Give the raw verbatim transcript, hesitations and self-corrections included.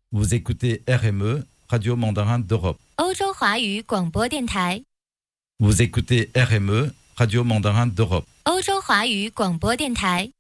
Vous écoutez R M E, Radio Mandarin d'Europe. 欧洲华语广播电台。 Vous écoutez R M E, Radio Mandarin d'Europe. 欧洲华语广播电台。